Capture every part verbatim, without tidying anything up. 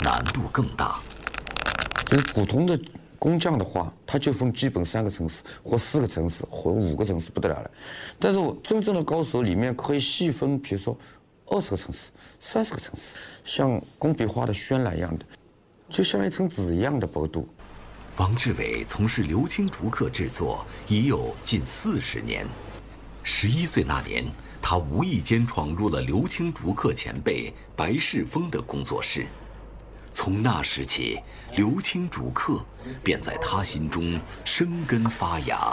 难度更大。 就是普通的工匠的话，他就分基本三个层次，或四个层次，或五个层次，不得了了。但是我真正的高手里面可以细分，比如说二十个层次、三十个层次，像工笔画的渲染一样的，就像一层纸一样的薄度。 王志伟从事硫青竹刻制作已有近四十年。十一岁那年，他无意间闯入了硫青竹刻前辈白世峰的工作室。从那时起，硫青竹刻便在他心中生根发芽。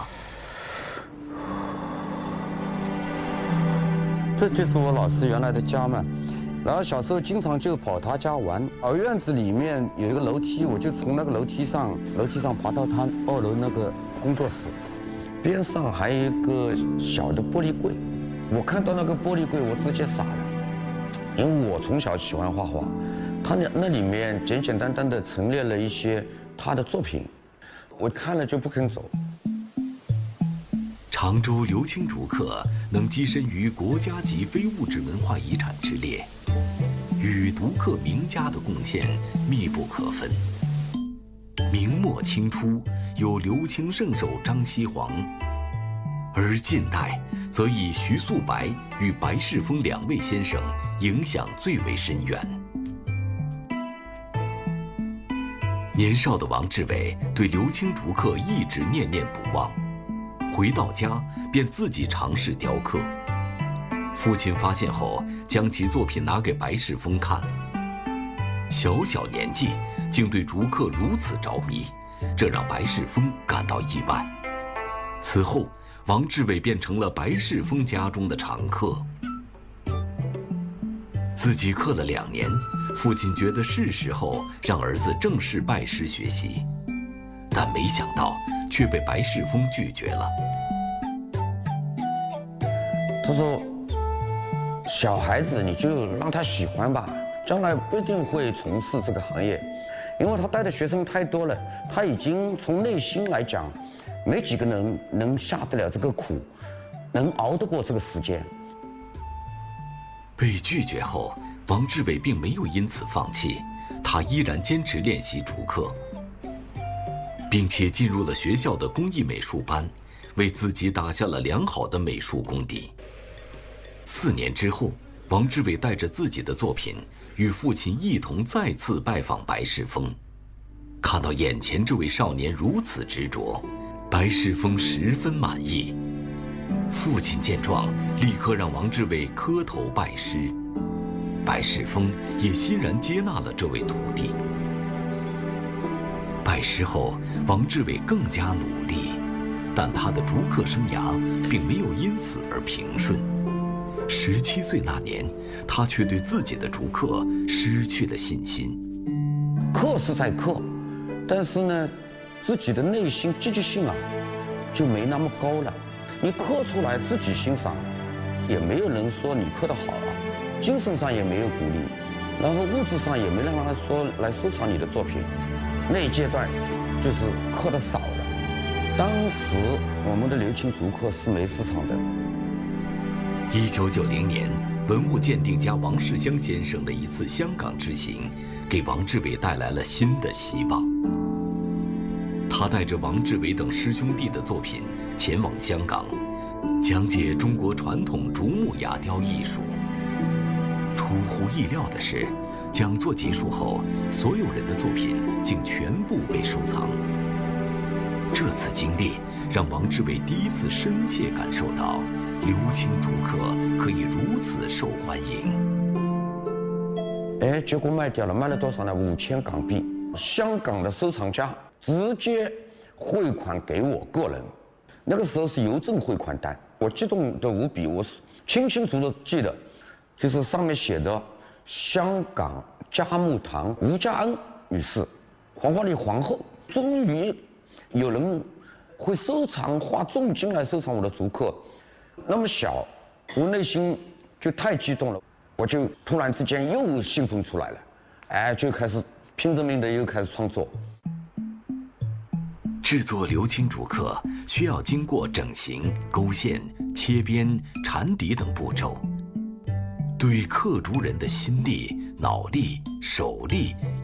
这就是我老师原来的家嘛，然后小时候经常就跑他家玩。而院子里面有一个楼梯，我就从那个楼梯上楼梯上爬到他二楼那个工作室，边上还有一个小的玻璃柜。我看到那个玻璃柜，我直接傻了，因为我从小喜欢画画。他那那里面简简单单的陈列了一些他的作品，我看了就不肯走。 常州硫青竹刻能跻身于国家级非物质文化遗产之列，与竹刻名家的贡献密不可分。明末清初有硫青圣手张锡煌，而近代则以徐素白与白世峰两位先生影响最为深远。年少的王志伟对硫青竹刻一直念念不忘，回到家便自己尝试雕刻。父亲发现后，将其作品拿给白世峰看。小小年纪竟对竹刻如此着迷，这让白世峰感到意外。此后，王志伟变成了白世峰家中的常客。自己刻了两年，父亲觉得是时候让儿子正式拜师学习，但没想到却被白世峰拒绝了。 他说：“小孩子你就让他喜欢吧，将来不一定会从事这个行业，因为他带的学生太多了，他已经从内心来讲，没几个能能下得了这个苦，能熬得过这个时间。” 被拒绝后，王志伟并没有因此放弃，他依然坚持练习竹刻，并且进入了学校的工艺美术班，为自己打下了良好的美术功底。四年之后，王志伟带着自己的作品，与父亲一同再次拜访白世峰。看到眼前这位少年如此执着，白世峰十分满意。父亲见状，立刻让王志伟磕头拜师。白世峰也欣然接纳了这位徒弟。拜师后，王志伟更加努力，但他的竹刻生涯并没有因此而平顺。十七岁那年，他却对自己的竹刻失去了信心。 刻是在刻，但是呢，自己的内心积极性啊，就没那么高了。你刻出来自己欣赏，也没有人说你刻得好啊，精神上也没有鼓励，然后物质上也没让他说来收藏你的作品。那一阶段就是刻得少了。当时我们的硫青竹刻是没市场的。 一九九零年，文物鉴定家王世襄先生的一次香港之行，给王志伟带来了新的希望。他带着王志伟等师兄弟的作品前往香港，讲解中国传统竹木牙雕艺术。出乎意料的是，讲座结束后，所有人的作品竟全部被收藏。这次经历让王志伟第一次深切感受到硫青竹刻可以如此受欢迎。 哎，结果卖掉了，卖了多少呢？五千港币。香港的收藏家直接汇款给我个人，那个时候是邮政汇款单，我激动得无比，我清清楚楚记得，就是上面写的香港嘉木堂吴家恩女士，黄花梨皇后，终于有人会收藏，花重金来收藏我的竹刻。那么小，我内心就太激动了，我就突然之间又兴奋出来了，哎，就开始拼着命的又开始创作。 制作硫青竹刻需要经过整形、勾线、切边、缠底等步骤，对刻竹人的心力、脑力、手力